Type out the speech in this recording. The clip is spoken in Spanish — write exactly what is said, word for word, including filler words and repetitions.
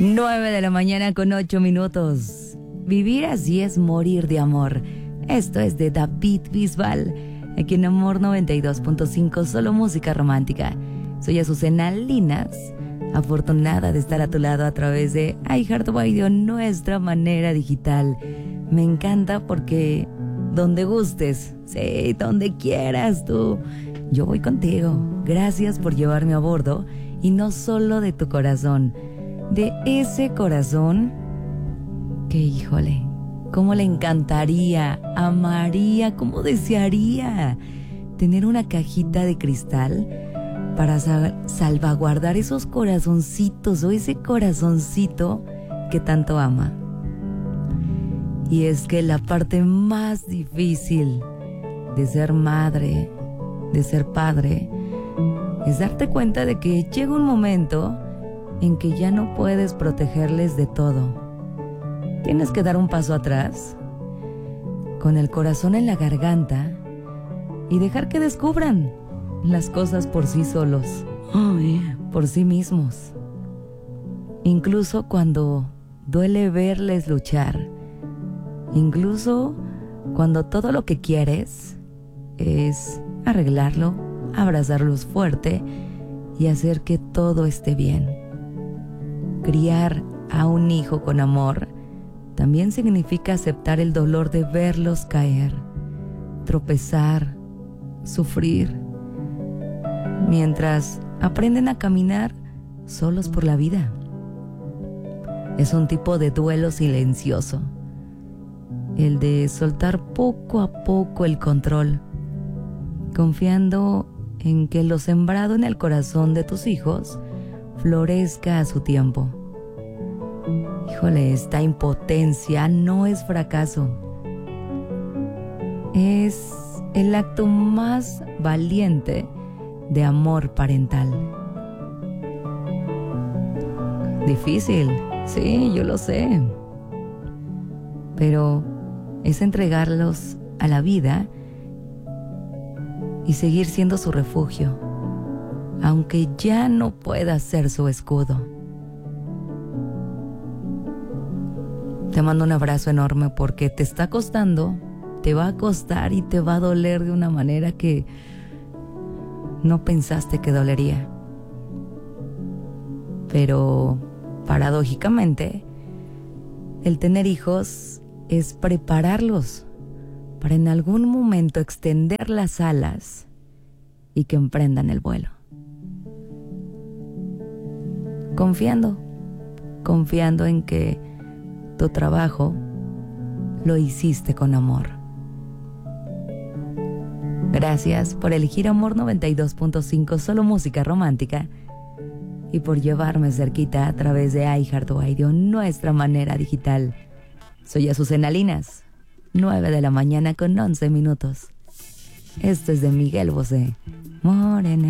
nueve de la mañana con ocho minutos. Vivir así es morir de amor. Esto es de David Bisbal, aquí en Amor noventa y dos punto cinco, solo música romántica. Soy Azucena Linas, afortunada de estar a tu lado a través de iHeartRadio, nuestra manera digital. Me encanta porque donde gustes, sí, donde quieras tú, yo voy contigo. Gracias por llevarme a bordo, y no solo de tu corazón, de ese corazón que, híjole, cómo le encantaría, amaría, cómo desearía tener una cajita de cristal para sal- salvaguardar esos corazoncitos o ese corazoncito que tanto ama. Y es que la parte más difícil de ser madre, de ser padre, es darte cuenta de que llega un momento en que ya no puedes protegerles de todo. Tienes que dar un paso atrás, con el corazón en la garganta, y dejar que descubran las cosas por sí solos, oh, yeah. por sí mismos. Incluso cuando duele verles luchar, incluso cuando todo lo que quieres es arreglarlo, abrazarlos fuerte y hacer que todo esté bien. Criar a un hijo con amor también significa aceptar el dolor de verlos caer, tropezar, sufrir, mientras aprenden a caminar solos por la vida. Es un tipo de duelo silencioso, el de soltar poco a poco el control, confiando en que lo sembrado en el corazón de tus hijos florezca a su tiempo. Híjole, esta impotencia no es fracaso. Es el acto más valiente de amor parental. Difícil, sí, yo lo sé. Pero es entregarlos a la vida y seguir siendo su refugio, aunque ya no pueda ser su escudo. Te mando un abrazo enorme porque te está costando, te va a costar y te va a doler de una manera que no pensaste que dolería. Pero, paradójicamente, el tener hijos es prepararlos para en algún momento extender las alas y que emprendan el vuelo. Confiando, confiando en que tu trabajo lo hiciste con amor. Gracias por elegir Amor noventa y dos punto cinco, solo música romántica, y por llevarme cerquita a través de iHeartRadio, nuestra manera digital. Soy Azucena Linas, nueve de la mañana con once minutos. Esto es de Miguel Bosé, Morena.